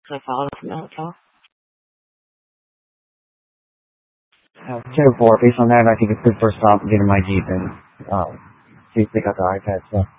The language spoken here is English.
Can I follow from the hotel? 10-4, based on that, I think it's good for a stop, get in my Jeep and see if they got the iPad stuff.